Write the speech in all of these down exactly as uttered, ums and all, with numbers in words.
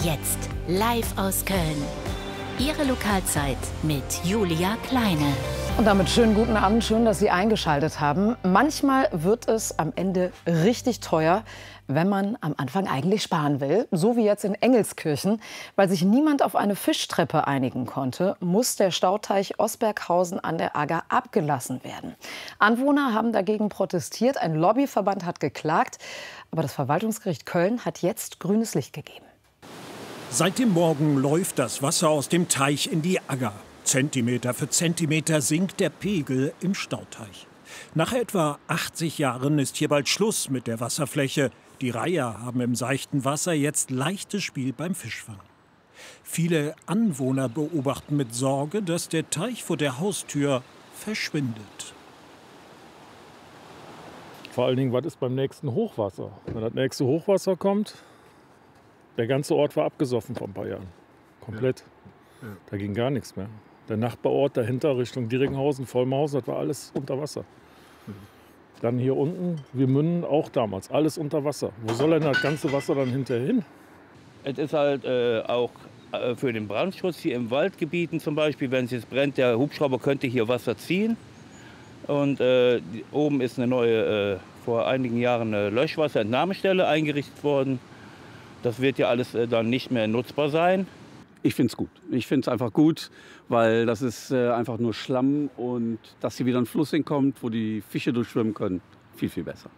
Jetzt live aus Köln. Ihre Lokalzeit mit Julia Kleine. Und damit schönen guten Abend, schön, dass Sie eingeschaltet haben. Manchmal wird es am Ende richtig teuer, wenn man am Anfang eigentlich sparen will. So wie jetzt in Engelskirchen. Weil sich niemand auf eine Fischtreppe einigen konnte, muss der Stauteich Osberghausen an der Agger abgelassen werden. Anwohner haben dagegen protestiert, ein Lobbyverband hat geklagt. Aber das Verwaltungsgericht Köln hat jetzt grünes Licht gegeben. Seit dem Morgen läuft das Wasser aus dem Teich in die Agger. Zentimeter für Zentimeter sinkt der Pegel im Stauteich. Nach etwa achtzig Jahren ist hier bald Schluss mit der Wasserfläche. Die Reiher haben im seichten Wasser jetzt leichtes Spiel beim Fischfang. Viele Anwohner beobachten mit Sorge, dass der Teich vor der Haustür verschwindet. Vor allen Dingen, was ist beim nächsten Hochwasser? Wenn das nächste Hochwasser kommt, der ganze Ort war abgesoffen vor ein paar Jahren. Komplett. Ja. Ja. Da ging gar nichts mehr. Der Nachbarort dahinter Richtung Dieringhausen, Vollmhausen, das war alles unter Wasser. Mhm. Dann hier unten, wir münden auch damals, alles unter Wasser. Wo soll denn das ganze Wasser dann hinterher hin? Es ist halt äh, auch äh, für den Brandschutz hier im Waldgebieten zum Beispiel, wenn es jetzt brennt, der Hubschrauber könnte hier Wasser ziehen. Und äh, oben ist eine neue, äh, vor einigen Jahren eine Löschwasserentnahmestelle eingerichtet worden. Das wird ja alles äh, dann nicht mehr nutzbar sein. Ich finde es gut. Ich finde es einfach gut, weil das ist äh, einfach nur Schlamm und dass hier wieder ein Fluss hinkommt, wo die Fische durchschwimmen können, viel, viel besser.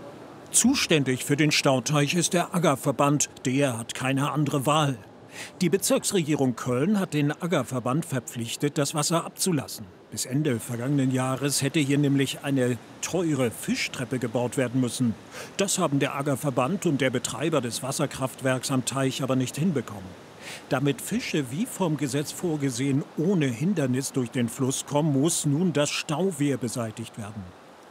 Zuständig für den Stauteich ist der Aggerverband. Der hat keine andere Wahl. Die Bezirksregierung Köln hat den Aggerverband verpflichtet, das Wasser abzulassen. Bis Ende vergangenen Jahres hätte hier nämlich eine teure Fischtreppe gebaut werden müssen. Das haben der Aggerverband und der Betreiber des Wasserkraftwerks am Teich aber nicht hinbekommen. Damit Fische wie vom Gesetz vorgesehen ohne Hindernis durch den Fluss kommen, muss nun das Stauwehr beseitigt werden.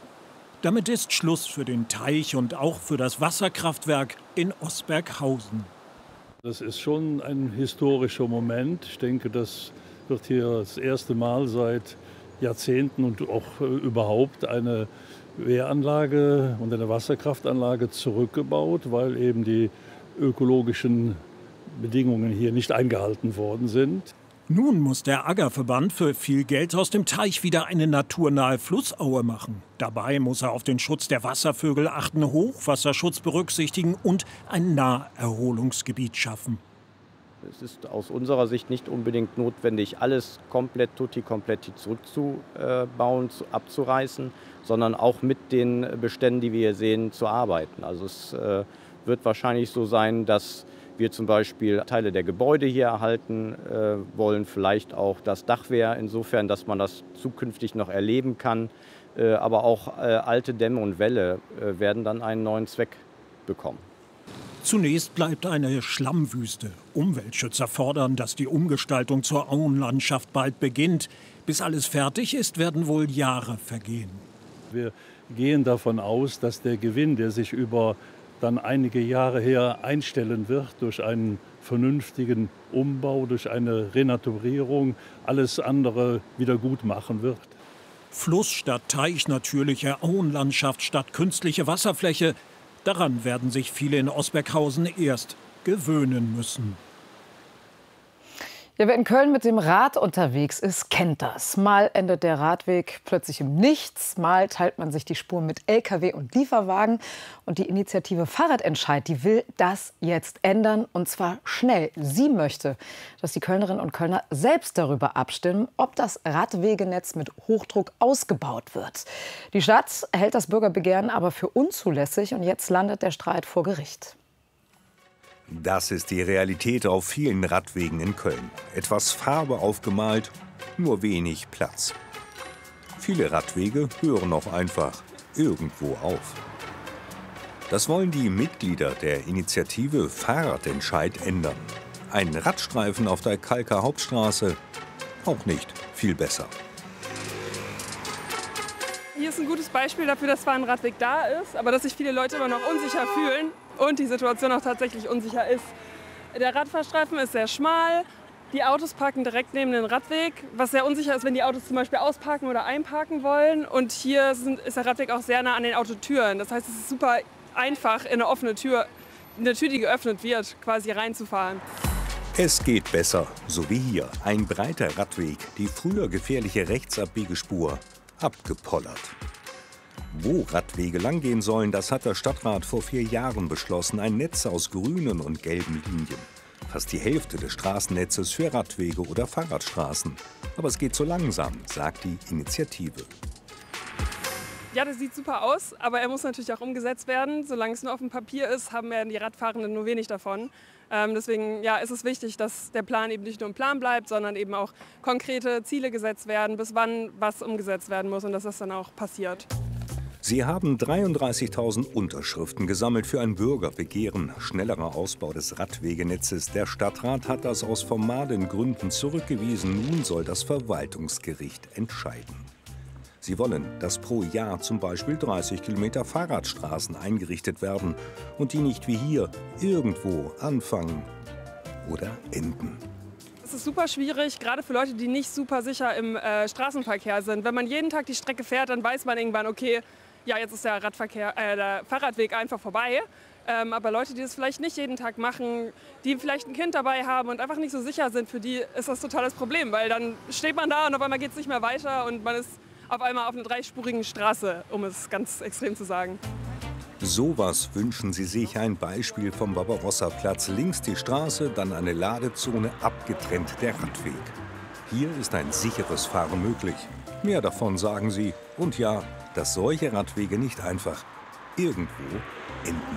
Damit ist Schluss für den Teich und auch für das Wasserkraftwerk in Osberghausen. Das ist schon ein historischer Moment. Ich denke, das wird hier das erste Mal seit Jahrzehnten und auch überhaupt eine Wehranlage und eine Wasserkraftanlage zurückgebaut, weil eben die ökologischen Bedingungen hier nicht eingehalten worden sind. Nun muss der Aggerverband für viel Geld aus dem Teich wieder eine naturnahe Flussaue machen. Dabei muss er auf den Schutz der Wasservögel achten, Hochwasserschutz berücksichtigen und ein Naherholungsgebiet schaffen. Es ist aus unserer Sicht nicht unbedingt notwendig, alles komplett tutti kompletti zurückzubauen, abzureißen, sondern auch mit den Beständen, die wir hier sehen, zu arbeiten. Also es äh, wird wahrscheinlich so sein, dass wir zum Beispiel Teile der Gebäude hier erhalten äh, wollen, vielleicht auch das Dachwehr, insofern, dass man das zukünftig noch erleben kann. Äh, aber auch äh, alte Dämme und Wälle äh, werden dann einen neuen Zweck bekommen. Zunächst bleibt eine Schlammwüste. Umweltschützer fordern, dass die Umgestaltung zur Auenlandschaft bald beginnt. Bis alles fertig ist, werden wohl Jahre vergehen. Wir gehen davon aus, dass der Gewinn, der sich über dann einige Jahre her einstellen wird, durch einen vernünftigen Umbau, durch eine Renaturierung, alles andere wieder gut machen wird. Fluss statt Teich, natürliche Auenlandschaft statt künstliche Wasserfläche. Daran werden sich viele in Osberghausen erst gewöhnen müssen. Ja, wer in Köln mit dem Rad unterwegs ist, kennt das. Mal endet der Radweg plötzlich im Nichts, mal teilt man sich die Spur mit L K W und Lieferwagen. Und die Initiative Fahrradentscheid, die will das jetzt ändern, und zwar schnell. Sie möchte, dass die Kölnerinnen und Kölner selbst darüber abstimmen, ob das Radwegenetz mit Hochdruck ausgebaut wird. Die Stadt hält das Bürgerbegehren aber für unzulässig, und jetzt landet der Streit vor Gericht. Das ist die Realität auf vielen Radwegen in Köln. Etwas Farbe aufgemalt, nur wenig Platz. Viele Radwege hören auch einfach irgendwo auf. Das wollen die Mitglieder der Initiative Fahrradentscheid ändern. Ein Radstreifen auf der Kalker Hauptstraße, auch nicht viel besser. Hier ist ein gutes Beispiel dafür, dass zwar ein Radweg da ist, aber dass sich viele Leute immer noch unsicher fühlen und die Situation auch tatsächlich unsicher ist. Der Radfahrstreifen ist sehr schmal, die Autos parken direkt neben den Radweg, was sehr unsicher ist, wenn die Autos zum Beispiel ausparken oder einparken wollen. Und hier sind, ist der Radweg auch sehr nah an den Autotüren. Das heißt, es ist super einfach, in eine offene Tür, eine Tür, die geöffnet wird, quasi reinzufahren. Es geht besser, so wie hier. Ein breiter Radweg, die früher gefährliche Rechtsabbiegerspur, abgepollert. Wo Radwege langgehen sollen, das hat der Stadtrat vor vier Jahren beschlossen. Ein Netz aus grünen und gelben Linien. Fast die Hälfte des Straßennetzes für Radwege oder Fahrradstraßen. Aber es geht so langsam, sagt die Initiative. Ja, das sieht super aus, aber er muss natürlich auch umgesetzt werden. Solange es nur auf dem Papier ist, haben ja die Radfahrenden nur wenig davon. Ähm, deswegen ja, ist es wichtig, dass der Plan eben nicht nur ein Plan bleibt, sondern eben auch konkrete Ziele gesetzt werden, bis wann was umgesetzt werden muss und dass das dann auch passiert. Sie haben dreiunddreißigtausend Unterschriften gesammelt für ein Bürgerbegehren. Schnellerer Ausbau des Radwegenetzes. Der Stadtrat hat das aus formalen Gründen zurückgewiesen. Nun soll das Verwaltungsgericht entscheiden. Sie wollen, dass pro Jahr zum Beispiel dreißig Kilometer Fahrradstraßen eingerichtet werden und die nicht wie hier irgendwo anfangen oder enden. Es ist super schwierig, gerade für Leute, die nicht super sicher im äh, Straßenverkehr sind. Wenn man jeden Tag die Strecke fährt, dann weiß man irgendwann, okay, ja, jetzt ist der, Radverkehr, äh, der Fahrradweg einfach vorbei. Ähm, aber Leute, die das vielleicht nicht jeden Tag machen, die vielleicht ein Kind dabei haben und einfach nicht so sicher sind, für die ist das total das Problem. Weil dann steht man da und auf einmal geht es nicht mehr weiter und man ist auf einmal auf einer dreispurigen Straße, um es ganz extrem zu sagen. Sowas wünschen sie sich, ein Beispiel vom Barbarossa-Platz. Links die Straße, dann eine Ladezone, abgetrennt der Radweg. Hier ist ein sicheres Fahren möglich. Mehr davon sagen sie. Und ja, dass solche Radwege nicht einfach irgendwo enden.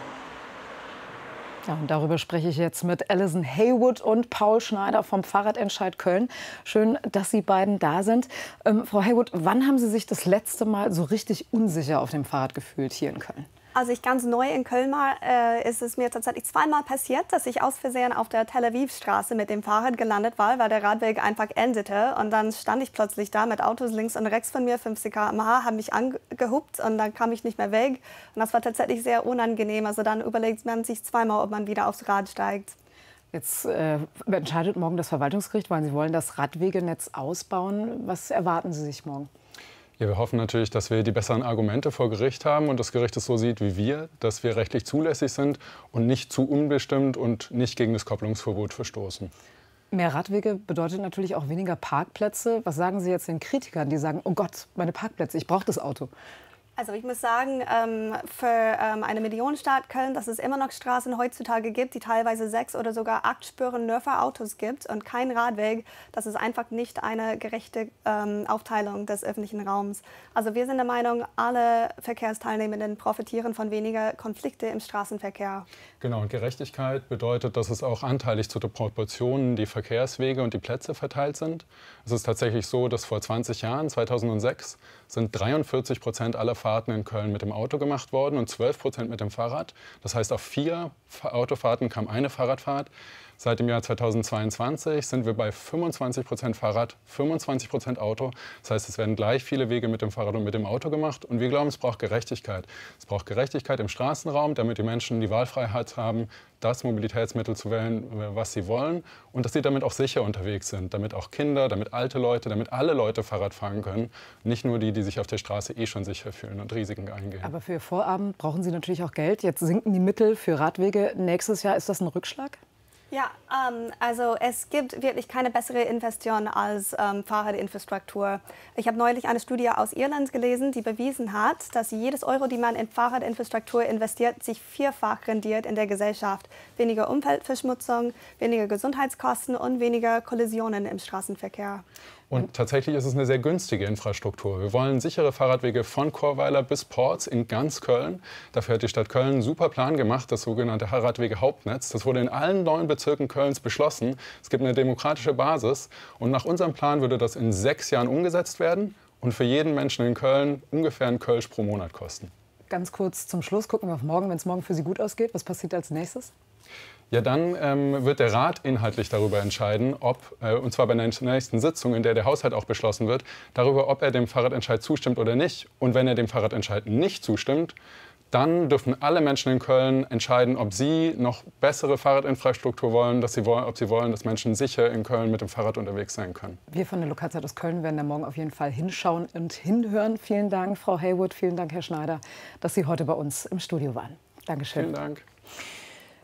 Ja, und darüber spreche ich jetzt mit Alison Haywood und Paul Schneider vom Fahrradentscheid Köln. Schön, dass Sie beiden da sind. Ähm, Frau Haywood, wann haben Sie sich das letzte Mal so richtig unsicher auf dem Fahrrad gefühlt hier in Köln? Als ich ganz neu in Köln war, äh, ist es mir tatsächlich zweimal passiert, dass ich aus Versehen auf der Tel Aviv-Straße mit dem Fahrrad gelandet war, weil der Radweg einfach endete. Und dann stand ich plötzlich da mit Autos links und rechts von mir, fünfzig Kilometer pro Stunde, haben mich angehupt und dann kam ich nicht mehr weg. Und das war tatsächlich sehr unangenehm. Also dann überlegt man sich zweimal, ob man wieder aufs Rad steigt. Jetzt äh, entscheidet morgen das Verwaltungsgericht, weil Sie wollen das Radwegenetz ausbauen. Was erwarten Sie sich morgen? Ja, wir hoffen natürlich, dass wir die besseren Argumente vor Gericht haben und das Gericht es so sieht wie wir, dass wir rechtlich zulässig sind und nicht zu unbestimmt und nicht gegen das Kopplungsverbot verstoßen. Mehr Radwege bedeutet natürlich auch weniger Parkplätze. Was sagen Sie jetzt den Kritikern, die sagen, oh Gott, meine Parkplätze, ich brauche das Auto? Also ich muss sagen, ähm, für ähm, eine Millionenstadt Köln, dass es immer noch Straßen heutzutage gibt, die teilweise sechs oder sogar acht Spuren nur für Autos gibt und kein Radweg, das ist einfach nicht eine gerechte ähm, Aufteilung des öffentlichen Raums. Also wir sind der Meinung, alle Verkehrsteilnehmenden profitieren von weniger Konflikte im Straßenverkehr. Genau, und Gerechtigkeit bedeutet, dass es auch anteilig zu den Proportionen die Verkehrswege und die Plätze verteilt sind. Es ist tatsächlich so, dass vor zwanzig Jahren, zweitausendsechs, sind dreiundvierzig Prozent aller Fahrten in Köln mit dem Auto gemacht worden und zwölf Prozent mit dem Fahrrad. Das heißt, auf vier Autofahrten kam eine Fahrradfahrt. Seit dem Jahr zweitausendzweiundzwanzig sind wir bei fünfundzwanzig Prozent Fahrrad, fünfundzwanzig Prozent Auto. Das heißt, es werden gleich viele Wege mit dem Fahrrad und mit dem Auto gemacht. Und wir glauben, es braucht Gerechtigkeit. Es braucht Gerechtigkeit im Straßenraum, damit die Menschen die Wahlfreiheit haben, das Mobilitätsmittel zu wählen, was sie wollen. Und dass sie damit auch sicher unterwegs sind. Damit auch Kinder, damit alte Leute, damit alle Leute Fahrrad fahren können. Nicht nur die, die sich auf der Straße eh schon sicher fühlen und Risiken eingehen. Aber für Ihr Vorhaben brauchen Sie natürlich auch Geld. Jetzt sinken die Mittel für Radwege. Nächstes Jahr, ist das ein Rückschlag? Ja, ähm, also es gibt wirklich keine bessere Investition als ähm, Fahrradinfrastruktur. Ich habe neulich eine Studie aus Irland gelesen, die bewiesen hat, dass jedes Euro, die man in Fahrradinfrastruktur investiert, sich vierfach rendiert in der Gesellschaft. Weniger Umweltverschmutzung, weniger Gesundheitskosten und weniger Kollisionen im Straßenverkehr. Und tatsächlich ist es eine sehr günstige Infrastruktur. Wir wollen sichere Fahrradwege von Chorweiler bis Porz in ganz Köln. Dafür hat die Stadt Köln einen super Plan gemacht, das sogenannte Radwege-Hauptnetz. Das wurde in allen neun Bezirken Kölns beschlossen. Es gibt eine demokratische Basis. Und nach unserem Plan würde das in sechs Jahren umgesetzt werden und für jeden Menschen in Köln ungefähr ein Kölsch pro Monat kosten. Ganz kurz zum Schluss, gucken wir auf morgen, wenn es morgen für Sie gut ausgeht. Was passiert als nächstes? Ja, dann ähm, wird der Rat inhaltlich darüber entscheiden, ob, äh, und zwar bei der nächsten Sitzung, in der der Haushalt auch beschlossen wird, darüber, ob er dem Fahrradentscheid zustimmt oder nicht. Und wenn er dem Fahrradentscheid nicht zustimmt, dann dürfen alle Menschen in Köln entscheiden, ob sie noch bessere Fahrradinfrastruktur wollen, dass sie wollen, ob sie wollen, dass Menschen sicher in Köln mit dem Fahrrad unterwegs sein können. Wir von der Lokalzeit aus Köln werden da morgen auf jeden Fall hinschauen und hinhören. Vielen Dank, Frau Haywood, vielen Dank, Herr Schneider, dass Sie heute bei uns im Studio waren. Dankeschön. Vielen Dank.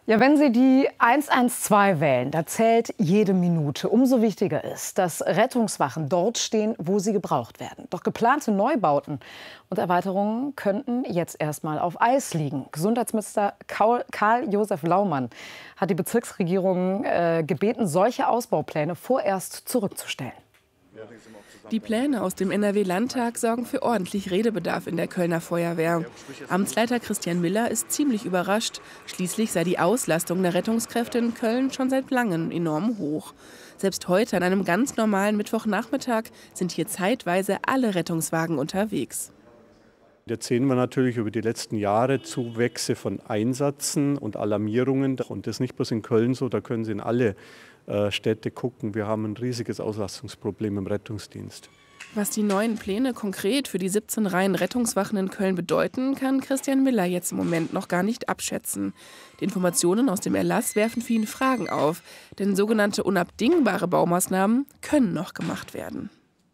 Ja, wenn Sie die eins eins zwei wählen, da zählt jede Minute. Umso wichtiger ist, dass Rettungswachen dort stehen, wo sie gebraucht werden. Doch geplante Neubauten und Erweiterungen könnten jetzt erstmal auf Eis liegen. Gesundheitsminister Karl-Josef Laumann hat die Bezirksregierung äh, gebeten, solche Ausbaupläne vorerst zurückzustellen. Die Pläne aus dem N R W-Landtag sorgen für ordentlich Redebedarf in der Kölner Feuerwehr. Amtsleiter Christian Miller ist ziemlich überrascht. Schließlich sei die Auslastung der Rettungskräfte in Köln schon seit langem enorm hoch. Selbst heute an einem ganz normalen Mittwochnachmittag sind hier zeitweise alle Rettungswagen unterwegs. Jetzt sehen wir natürlich über die letzten Jahre Zuwächse von Einsätzen und Alarmierungen. Und das ist nicht bloß in Köln so, da können Sie in alle äh, Städte gucken. Wir haben ein riesiges Auslastungsproblem im Rettungsdienst. Was die neuen Pläne konkret für die siebzehn Reihen Rettungswachen in Köln bedeuten, kann Christian Miller jetzt im Moment noch gar nicht abschätzen. Die Informationen aus dem Erlass werfen für ihn Fragen auf, denn sogenannte unabdingbare Baumaßnahmen können noch gemacht werden.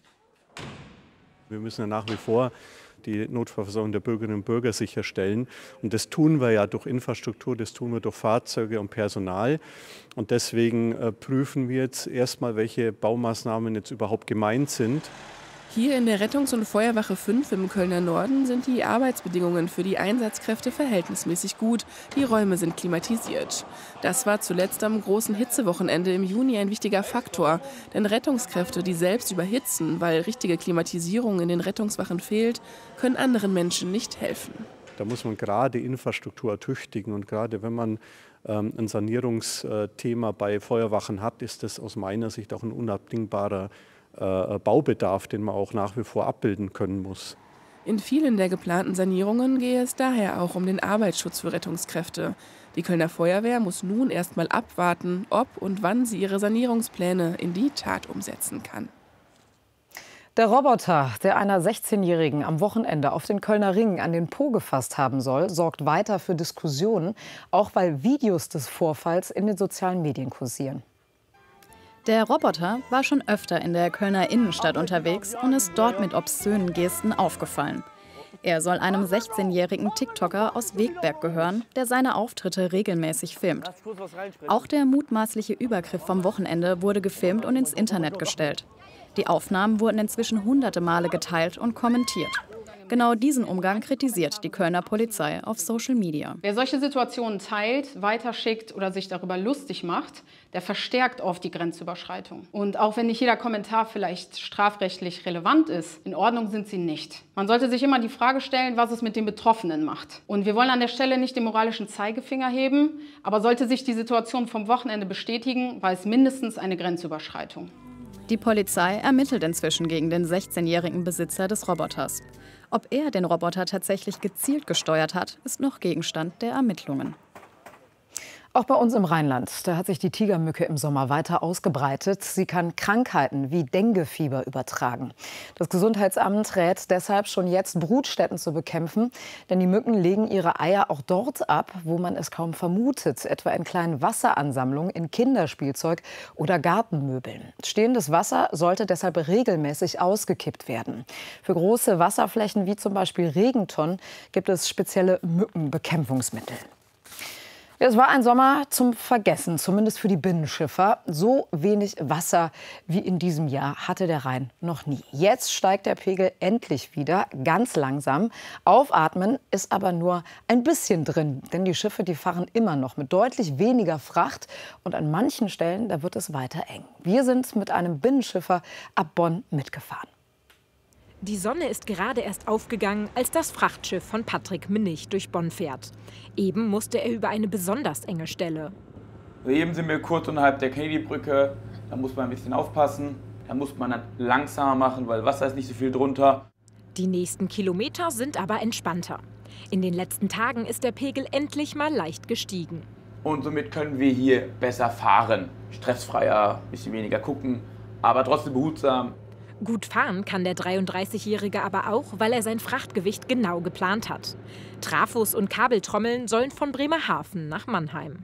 Wir müssen ja nach wie vor die Notfallversorgung der Bürgerinnen und Bürger sicherstellen. Und das tun wir ja durch Infrastruktur, das tun wir durch Fahrzeuge und Personal. Und deswegen äh, prüfen wir jetzt erstmal, welche Baumaßnahmen jetzt überhaupt gemeint sind. Hier in der Rettungs- und Feuerwache fünf im Kölner Norden sind die Arbeitsbedingungen für die Einsatzkräfte verhältnismäßig gut. Die Räume sind klimatisiert. Das war zuletzt am großen Hitzewochenende im Juni ein wichtiger Faktor. Denn Rettungskräfte, die selbst überhitzen, weil richtige Klimatisierung in den Rettungswachen fehlt, können anderen Menschen nicht helfen. Da muss man gerade Infrastruktur ertüchtigen. Und gerade wenn man ähm, ein Sanierungsthema bei Feuerwachen hat, ist das aus meiner Sicht auch ein unabdingbarer Baubedarf, den man auch nach wie vor abbilden können muss. In vielen der geplanten Sanierungen gehe es daher auch um den Arbeitsschutz für Rettungskräfte. Die Kölner Feuerwehr muss nun erst mal abwarten, ob und wann sie ihre Sanierungspläne in die Tat umsetzen kann. Der Roboter, der einer sechzehnjährigen am Wochenende auf den Kölner Ring an den Po gefasst haben soll, sorgt weiter für Diskussionen, auch weil Videos des Vorfalls in den sozialen Medien kursieren. Der Roboter war schon öfter in der Kölner Innenstadt unterwegs und ist dort mit obszönen Gesten aufgefallen. Er soll einem sechzehnjährigen TikToker aus Wegberg gehören, der seine Auftritte regelmäßig filmt. Auch der mutmaßliche Übergriff vom Wochenende wurde gefilmt und ins Internet gestellt. Die Aufnahmen wurden inzwischen hunderte Male geteilt und kommentiert. Genau diesen Umgang kritisiert die Kölner Polizei auf Social Media. Wer solche Situationen teilt, weiterschickt oder sich darüber lustig macht, der verstärkt oft die Grenzüberschreitung. Und auch wenn nicht jeder Kommentar vielleicht strafrechtlich relevant ist, in Ordnung sind sie nicht. Man sollte sich immer die Frage stellen, was es mit den Betroffenen macht. Und wir wollen an der Stelle nicht den moralischen Zeigefinger heben, aber sollte sich die Situation vom Wochenende bestätigen, war es mindestens eine Grenzüberschreitung. Die Polizei ermittelt inzwischen gegen den sechzehnjährigen Besitzer des Roboters. Ob er den Roboter tatsächlich gezielt gesteuert hat, ist noch Gegenstand der Ermittlungen. Auch bei uns im Rheinland, da hat sich die Tigermücke im Sommer weiter ausgebreitet. Sie kann Krankheiten wie Denguefieber übertragen. Das Gesundheitsamt rät deshalb schon jetzt, Brutstätten zu bekämpfen. Denn die Mücken legen ihre Eier auch dort ab, wo man es kaum vermutet. Etwa in kleinen Wasseransammlungen, in Kinderspielzeug oder Gartenmöbeln. Stehendes Wasser sollte deshalb regelmäßig ausgekippt werden. Für große Wasserflächen wie zum Beispiel Regentonnen gibt es spezielle Mückenbekämpfungsmittel. Es war ein Sommer zum Vergessen, zumindest für die Binnenschiffer. So wenig Wasser wie in diesem Jahr hatte der Rhein noch nie. Jetzt steigt der Pegel endlich wieder, ganz langsam. Aufatmen ist aber nur ein bisschen drin, denn die Schiffe, die fahren immer noch mit deutlich weniger Fracht. Und an manchen Stellen, da wird es weiter eng. Wir sind mit einem Binnenschiffer ab Bonn mitgefahren. Die Sonne ist gerade erst aufgegangen, als das Frachtschiff von Patrick Minnig durch Bonn fährt. Eben musste er über eine besonders enge Stelle. Eben sind wir kurz unterhalb der Kennedy-Brücke. Da muss man ein bisschen aufpassen. Da muss man dann langsamer machen, weil Wasser ist nicht so viel drunter. Die nächsten Kilometer sind aber entspannter. In den letzten Tagen ist der Pegel endlich mal leicht gestiegen. Und somit können wir hier besser fahren. Stressfreier, ein bisschen weniger gucken, aber trotzdem behutsam. Gut fahren kann der dreiunddreißigjährige aber auch, weil er sein Frachtgewicht genau geplant hat. Trafos und Kabeltrommeln sollen von Bremerhaven nach Mannheim.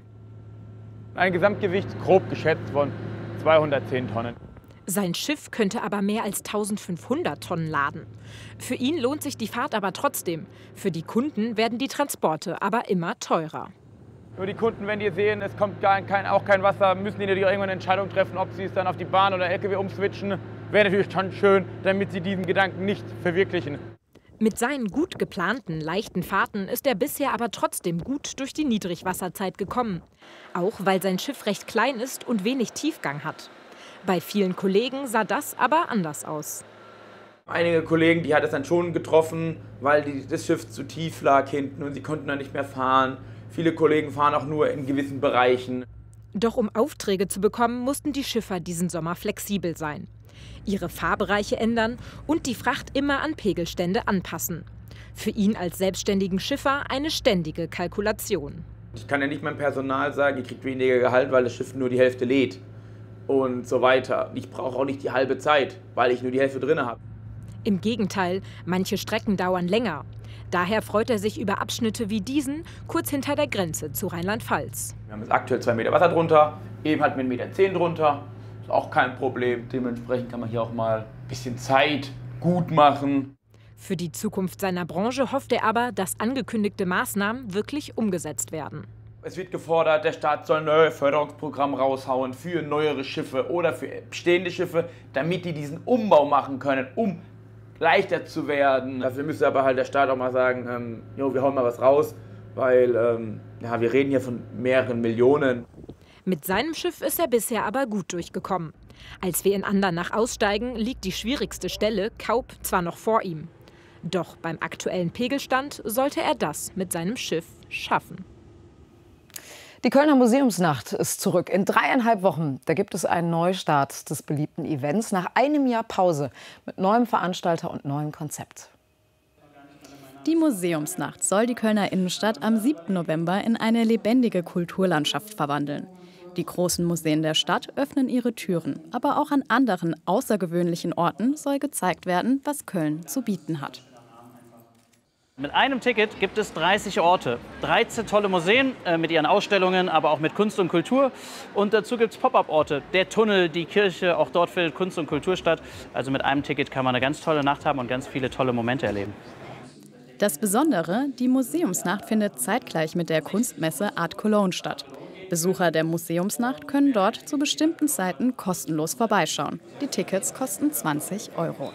Ein Gesamtgewicht grob geschätzt von zweihundertzehn Tonnen. Sein Schiff könnte aber mehr als eintausendfünfhundert Tonnen laden. Für ihn lohnt sich die Fahrt aber trotzdem. Für die Kunden werden die Transporte aber immer teurer. Nur die Kunden, wenn die sehen, es kommt gar kein, auch kein Wasser, müssen die natürlich irgendwann eine Entscheidung treffen, ob sie es dann auf die Bahn oder L K W umswitchen. Wäre natürlich schon schön, damit sie diesen Gedanken nicht verwirklichen. Mit seinen gut geplanten, leichten Fahrten ist er bisher aber trotzdem gut durch die Niedrigwasserzeit gekommen. Auch weil sein Schiff recht klein ist und wenig Tiefgang hat. Bei vielen Kollegen sah das aber anders aus. Einige Kollegen, die hat es dann schon getroffen, weil die, das Schiff zu tief lag hinten und sie konnten dann nicht mehr fahren. Viele Kollegen fahren auch nur in gewissen Bereichen. Doch um Aufträge zu bekommen, mussten die Schiffer diesen Sommer flexibel sein. Ihre Fahrbereiche ändern und die Fracht immer an Pegelstände anpassen. Für ihn als selbstständigen Schiffer eine ständige Kalkulation. Ich kann ja nicht meinem Personal sagen, ihr kriegt weniger Gehalt, weil das Schiff nur die Hälfte lädt und so weiter. Ich brauche auch nicht die halbe Zeit, weil ich nur die Hälfte drin habe. Im Gegenteil, manche Strecken dauern länger. Daher freut er sich über Abschnitte wie diesen, kurz hinter der Grenze zu Rheinland-Pfalz. Wir haben jetzt aktuell zwei Meter Wasser drunter, eben halt mit eins Komma zehn Meter drunter. Ist auch kein Problem. Dementsprechend kann man hier auch mal ein bisschen Zeit gut machen. Für die Zukunft seiner Branche hofft er aber, dass angekündigte Maßnahmen wirklich umgesetzt werden. Es wird gefordert, der Staat soll neue Förderungsprogramme raushauen für neuere Schiffe oder für bestehende Schiffe, damit die diesen Umbau machen können, um leichter zu werden. Dafür müsste aber halt der Staat auch mal sagen, ähm, jo, wir hauen mal was raus, weil ähm, ja, wir reden hier von mehreren Millionen. Mit seinem Schiff ist er bisher aber gut durchgekommen. Als wir in Andernach aussteigen, liegt die schwierigste Stelle, Kaup, zwar noch vor ihm. Doch beim aktuellen Pegelstand sollte er das mit seinem Schiff schaffen. Die Kölner Museumsnacht ist zurück. In dreieinhalb Wochen, da gibt es einen Neustart des beliebten Events nach einem Jahr Pause mit neuem Veranstalter und neuem Konzept. Die Museumsnacht soll die Kölner Innenstadt am siebten November in eine lebendige Kulturlandschaft verwandeln. Die großen Museen der Stadt öffnen ihre Türen, aber auch an anderen außergewöhnlichen Orten soll gezeigt werden, was Köln zu bieten hat. Mit einem Ticket gibt es dreißig Orte, dreizehn tolle Museen äh, mit ihren Ausstellungen, aber auch mit Kunst und Kultur. Und dazu gibt es Pop-up-Orte, der Tunnel, die Kirche, auch dort findet Kunst und Kultur statt. Also mit einem Ticket kann man eine ganz tolle Nacht haben und ganz viele tolle Momente erleben. Das Besondere, die Museumsnacht findet zeitgleich mit der Kunstmesse Art Cologne statt. Besucher der Museumsnacht können dort zu bestimmten Zeiten kostenlos vorbeischauen. Die Tickets kosten zwanzig Euro.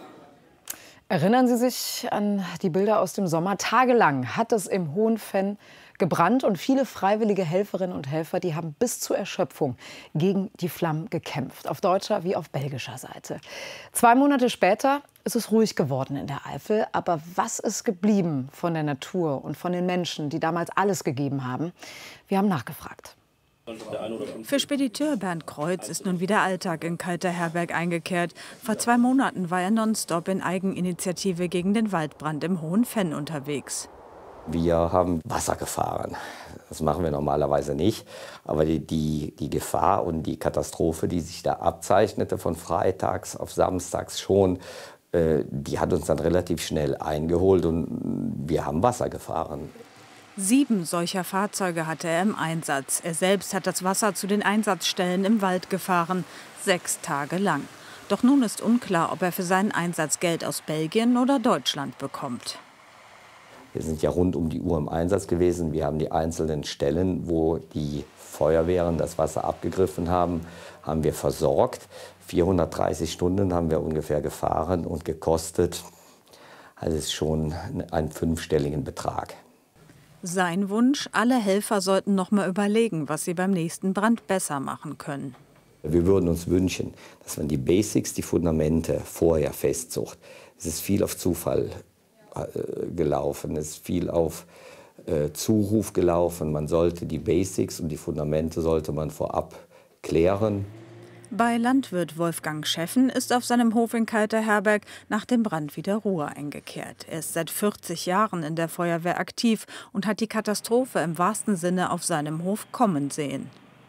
Erinnern Sie sich an die Bilder aus dem Sommer? Tagelang hat es im Hohenfenn gebrannt und viele freiwillige Helferinnen und Helfer, die haben bis zur Erschöpfung gegen die Flammen gekämpft, auf deutscher wie auf belgischer Seite. Zwei Monate später ist es ruhig geworden in der Eifel. Aber was ist geblieben von der Natur und von den Menschen, die damals alles gegeben haben? Wir haben nachgefragt. Für Spediteur Bernd Kreuz ist nun wieder Alltag in Kalter-Herberg eingekehrt. Vor zwei Monaten war er nonstop in Eigeninitiative gegen den Waldbrand im Hohenfenn unterwegs. Wir haben Wasser gefahren. Das machen wir normalerweise nicht. Aber die, die, die Gefahr und die Katastrophe, die sich da abzeichnete von freitags auf samstags schon, äh, die hat uns dann relativ schnell eingeholt und wir haben Wasser gefahren. Sieben solcher Fahrzeuge hatte er im Einsatz. Er selbst hat das Wasser zu den Einsatzstellen im Wald gefahren, sechs Tage lang. Doch nun ist unklar, ob er für seinen Einsatz Geld aus Belgien oder Deutschland bekommt. Wir sind ja rund um die Uhr im Einsatz gewesen. Wir haben die einzelnen Stellen, wo die Feuerwehren das Wasser abgegriffen haben, haben wir versorgt. vierhundertdreißig Stunden haben wir ungefähr gefahren und gekostet. Also ist schon einen fünfstelligen Betrag. Sein Wunsch, alle Helfer sollten noch mal überlegen, was sie beim nächsten Brand besser machen können. Wir würden uns wünschen, dass man die Basics, die Fundamente vorher festsucht. Es ist viel auf Zufall äh, gelaufen, es ist viel auf äh, Zuruf gelaufen. Man sollte die Basics und die Fundamente sollte man vorab klären. Bei Landwirt Wolfgang Scheffen ist auf seinem Hof in Kalter-Herberg nach dem Brand wieder Ruhe eingekehrt. Er ist seit vierzig Jahren in der Feuerwehr aktiv und hat die Katastrophe im wahrsten Sinne auf seinem Hof kommen sehen.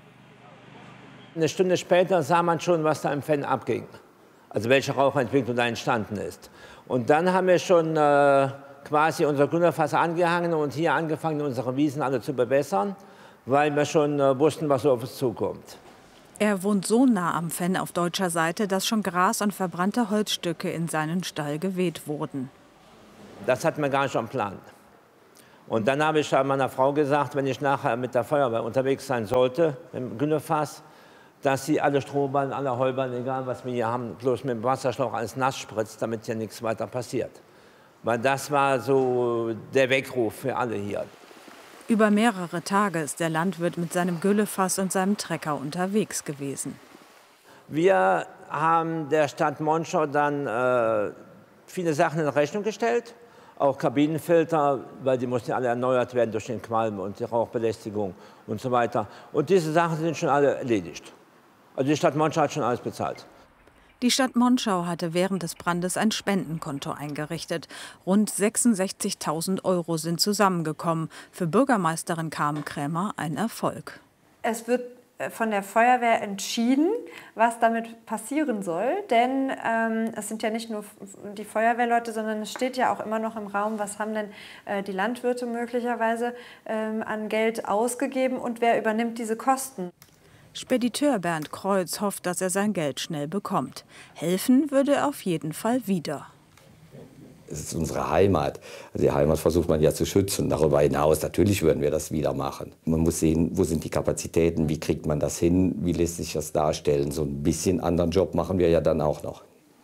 Eine Stunde später sah man schon, was da im Fenn abging. Also welche Rauchentwicklung da entstanden ist. Und dann haben wir schon äh, quasi unser Gründerfass angehangen und hier angefangen, unsere Wiesen alle zu bewässern, weil wir schon äh, wussten, was so auf uns zukommt. Er wohnt so nah am Fenn auf deutscher Seite, dass schon Gras und verbrannte Holzstücke in seinen Stall geweht wurden. Das hatten wir gar nicht am Plan. Und dann habe ich meiner Frau gesagt, wenn ich nachher mit der Feuerwehr unterwegs sein sollte, im Günnefass, dass sie alle Strohballen, alle Heuballen, egal was wir hier haben, bloß mit dem Wasserschlauch alles nass spritzt, damit hier nichts weiter passiert. Weil das war so der Weckruf für alle hier. Über mehrere Tage ist der Landwirt mit seinem Güllefass und seinem Trecker unterwegs gewesen. Wir haben der Stadt Monschau dann äh, viele Sachen in Rechnung gestellt. Auch Kabinenfilter, weil die mussten alle erneuert werden durch den Qualm und die Rauchbelästigung und so weiter. Und diese Sachen sind schon alle erledigt. Also die Stadt Monschau hat schon alles bezahlt. Die Stadt Monschau hatte während des Brandes ein Spendenkonto eingerichtet. Rund sechsundsechzigtausend Euro sind zusammengekommen. Für Bürgermeisterin Carmen Krämer ein Erfolg. Es wird von der Feuerwehr entschieden, was damit passieren soll. Denn ähm, es sind ja nicht nur die Feuerwehrleute, sondern es steht ja auch immer noch im Raum, was haben denn äh, die Landwirte möglicherweise ähm, an Geld ausgegeben und wer übernimmt diese Kosten. Spediteur Bernd Kreuz hofft, dass er sein Geld schnell bekommt. Helfen würde er auf jeden Fall wieder. Es ist unsere Heimat. Die Heimat versucht man ja zu schützen. Darüber hinaus, natürlich würden wir das wieder machen. Man muss sehen, wo sind die Kapazitäten, wie kriegt man das hin, wie lässt sich das darstellen. So ein bisschen anderen Job machen wir ja dann auch noch.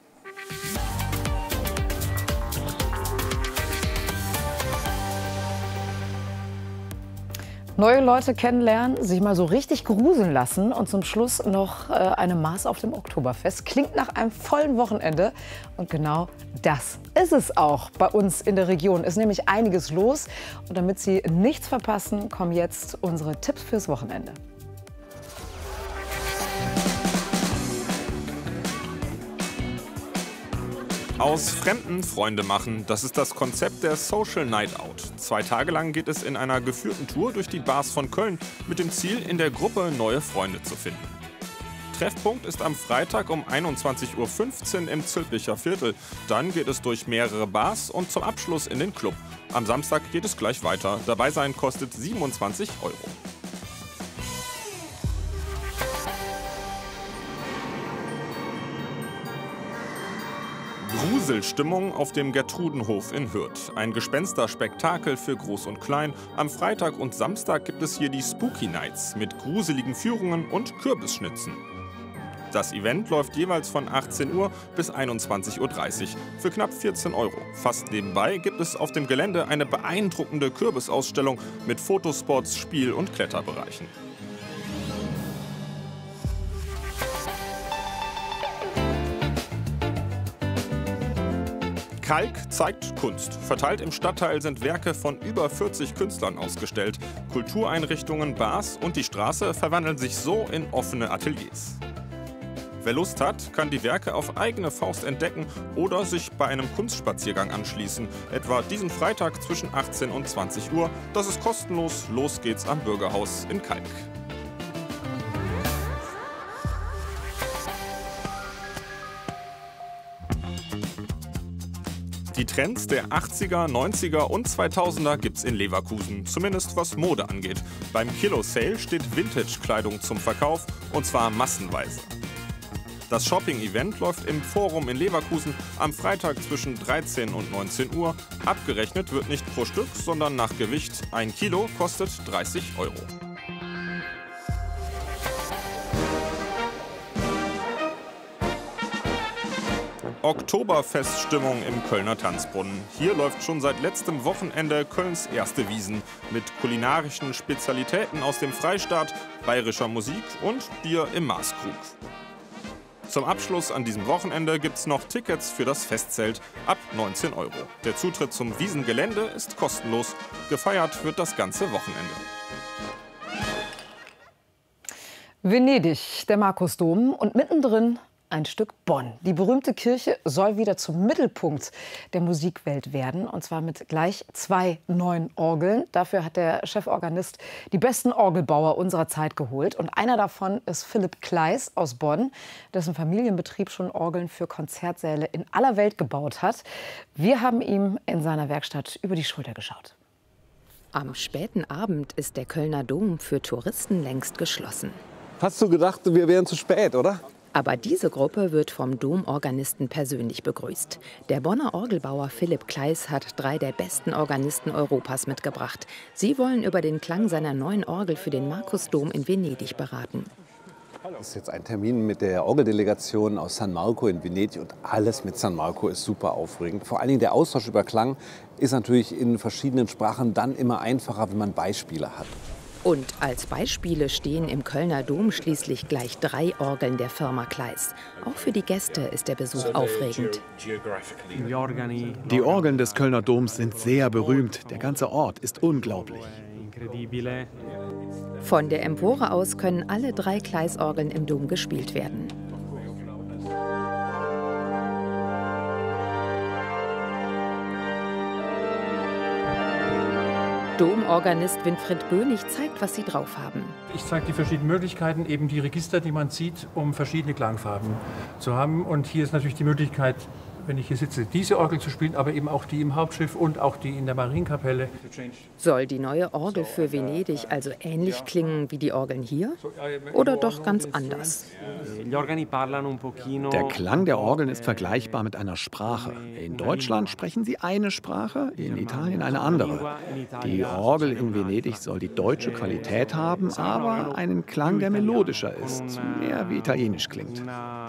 Neue Leute kennenlernen, sich mal so richtig gruseln lassen und zum Schluss noch äh, eine Maß auf dem Oktoberfest. Klingt nach einem vollen Wochenende. Und genau das ist es auch bei uns in der Region. Ist nämlich einiges los. Und damit Sie nichts verpassen, kommen jetzt unsere Tipps fürs Wochenende. Aus Fremden Freunde machen, das ist das Konzept der Social Night Out. Zwei Tage lang geht es in einer geführten Tour durch die Bars von Köln mit dem Ziel, in der Gruppe neue Freunde zu finden. Treffpunkt ist am Freitag um einundzwanzig Uhr fünfzehn im Zülpicher Viertel. Dann geht es durch mehrere Bars und zum Abschluss in den Club. Am Samstag geht es gleich weiter. Dabei sein kostet siebenundzwanzig Euro. Gruselstimmung auf dem Gertrudenhof in Hürth. Ein Gespensterspektakel für Groß und Klein. Am Freitag und Samstag gibt es hier die Spooky Nights mit gruseligen Führungen und Kürbisschnitzen. Das Event läuft jeweils von achtzehn Uhr bis einundzwanzig Uhr dreißig für knapp vierzehn Euro. Fast nebenbei gibt es auf dem Gelände eine beeindruckende Kürbisausstellung mit Fotospots, Spiel- und Kletterbereichen. Kalk zeigt Kunst. Verteilt im Stadtteil sind Werke von über vierzig Künstlern ausgestellt. Kultureinrichtungen, Bars und die Straße verwandeln sich so in offene Ateliers. Wer Lust hat, kann die Werke auf eigene Faust entdecken oder sich bei einem Kunstspaziergang anschließen. Etwa diesen Freitag zwischen achtzehn und zwanzig Uhr. Das ist kostenlos. Los geht's am Bürgerhaus in Kalk. Die Trends der achtziger, neunziger und zweitausender gibt's in Leverkusen, zumindest was Mode angeht. Beim Kilo Sale steht Vintage-Kleidung zum Verkauf, und zwar massenweise. Das Shopping-Event läuft im Forum in Leverkusen am Freitag zwischen dreizehn und neunzehn Uhr. Abgerechnet wird nicht pro Stück, sondern nach Gewicht. Ein Kilo kostet dreißig Euro. Oktoberfeststimmung im Kölner Tanzbrunnen. Hier läuft schon seit letztem Wochenende Kölns erste Wiesn mit kulinarischen Spezialitäten aus dem Freistaat, bayerischer Musik und Bier im Maßkrug. Zum Abschluss an diesem Wochenende gibt's noch Tickets für das Festzelt ab neunzehn Euro. Der Zutritt zum Wiesengelände ist kostenlos. Gefeiert wird das ganze Wochenende. Venedig, der Markusdom und mittendrin ein Stück Bonn. Die berühmte Kirche soll wieder zum Mittelpunkt der Musikwelt werden, und zwar mit gleich zwei neuen Orgeln. Dafür hat der Cheforganist die besten Orgelbauer unserer Zeit geholt. Und einer davon ist Philipp Kleis aus Bonn, dessen Familienbetrieb schon Orgeln für Konzertsäle in aller Welt gebaut hat. Wir haben ihm in seiner Werkstatt über die Schulter geschaut. Am späten Abend ist der Kölner Dom für Touristen längst geschlossen. Hast du gedacht, wir wären zu spät, oder? Aber diese Gruppe wird vom Domorganisten persönlich begrüßt. Der Bonner Orgelbauer Philipp Kleis hat drei der besten Organisten Europas mitgebracht. Sie wollen über den Klang seiner neuen Orgel für den Markusdom in Venedig beraten. Das ist jetzt ein Termin mit der Orgeldelegation aus San Marco in Venedig und alles mit San Marco ist super aufregend. Vor allen Dingen der Austausch über Klang ist natürlich in verschiedenen Sprachen dann immer einfacher, wenn man Beispiele hat. Und als Beispiele stehen im Kölner Dom schließlich gleich drei Orgeln der Firma Kleis. Auch für die Gäste ist der Besuch aufregend. Die Orgeln des Kölner Doms sind sehr berühmt. Der ganze Ort ist unglaublich. Von der Empore aus können alle drei Kleis-Orgeln im Dom gespielt werden. Domorganist Winfried Bönig zeigt, was sie drauf haben. Ich zeige die verschiedenen Möglichkeiten, eben die Register, die man sieht, um verschiedene Klangfarben zu haben. Und hier ist natürlich die Möglichkeit, wenn ich hier sitze, diese Orgel zu spielen, aber eben auch die im Hauptschiff und auch die in der Marienkapelle. Soll die neue Orgel für Venedig also ähnlich klingen wie die Orgeln hier? Oder doch ganz anders? Der Klang der Orgeln ist vergleichbar mit einer Sprache. In Deutschland sprechen sie eine Sprache, in Italien eine andere. Die Orgel in Venedig soll die deutsche Qualität haben, aber einen Klang, der melodischer ist, mehr wie italienisch klingt.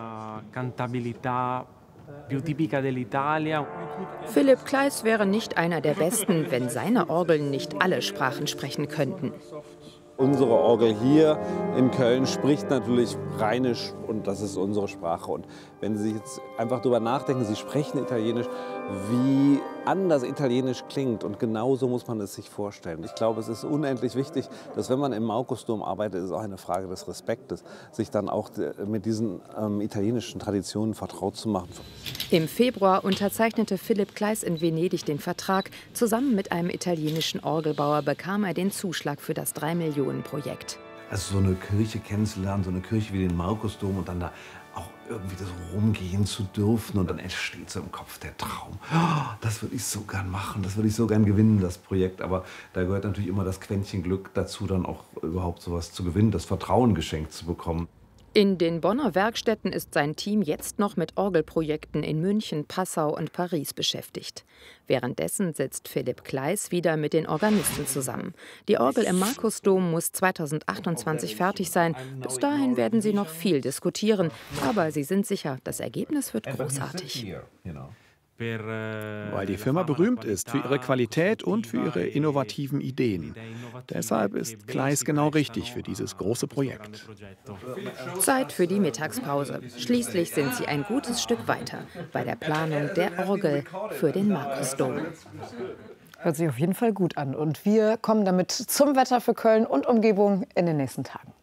Philipp Kleis wäre nicht einer der Besten, wenn seine Orgeln nicht alle Sprachen sprechen könnten. Unsere Orgel hier in Köln spricht natürlich Rheinisch und das ist unsere Sprache. Und wenn Sie jetzt einfach darüber nachdenken, Sie sprechen Italienisch, wie anders Italienisch klingt und genauso muss man es sich vorstellen. Ich glaube, es ist unendlich wichtig, dass wenn man im Markusdom arbeitet, ist es auch eine Frage des Respektes, sich dann auch mit diesen ähm, italienischen Traditionen vertraut zu machen. Im Februar unterzeichnete Philipp Kleis in Venedig den Vertrag. Zusammen mit einem italienischen Orgelbauer bekam er den Zuschlag für das drei Millionen Projekt. Also so eine Kirche kennenzulernen, so eine Kirche wie den Markusdom und dann da auch irgendwie so rumgehen zu dürfen und dann entsteht so im Kopf der Traum. Oh, das würde ich so gern machen, das würde ich so gern gewinnen, das Projekt. Aber da gehört natürlich immer das Quäntchen Glück dazu, dann auch überhaupt sowas zu gewinnen, das Vertrauen geschenkt zu bekommen. In den Bonner Werkstätten ist sein Team jetzt noch mit Orgelprojekten in München, Passau und Paris beschäftigt. Währenddessen sitzt Philipp Kleis wieder mit den Organisten zusammen. Die Orgel im Markusdom muss zweitausendachtundzwanzig fertig sein. Bis dahin werden sie noch viel diskutieren. Aber sie sind sicher, das Ergebnis wird großartig. Weil die Firma berühmt ist für ihre Qualität und für ihre innovativen Ideen. Deshalb ist Kleis genau richtig für dieses große Projekt. Zeit für die Mittagspause. Schließlich sind sie ein gutes Stück weiter bei der Planung der Orgel für den Markusdom. Hört sich auf jeden Fall gut an. Und wir kommen damit zum Wetter für Köln und Umgebung in den nächsten Tagen.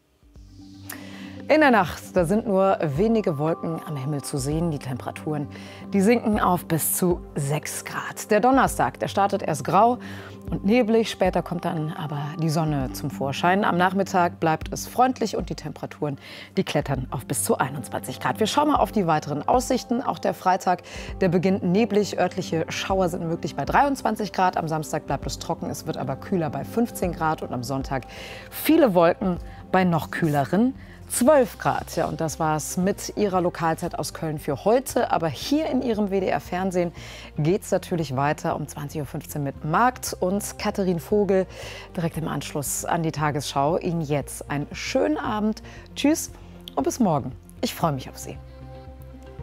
In der Nacht, da sind nur wenige Wolken am Himmel zu sehen. Die Temperaturen, die sinken auf bis zu sechs Grad. Der Donnerstag, der startet erst grau und neblig. Später kommt dann aber die Sonne zum Vorschein. Am Nachmittag bleibt es freundlich und die Temperaturen, die klettern auf bis zu einundzwanzig Grad. Wir schauen mal auf die weiteren Aussichten. Auch der Freitag, der beginnt neblig. Örtliche Schauer sind möglich bei dreiundzwanzig Grad. Am Samstag bleibt es trocken. Es wird aber kühler bei fünfzehn Grad. Und am Sonntag viele Wolken bei noch kühleren zwölf Grad. Ja, und das war's mit Ihrer Lokalzeit aus Köln für heute. Aber hier in Ihrem W D R-Fernsehen geht es natürlich weiter um zwanzig Uhr fünfzehn mit Markt und Katharin Vogel direkt im Anschluss an die Tagesschau. Ihnen jetzt einen schönen Abend. Tschüss und bis morgen. Ich freue mich auf Sie.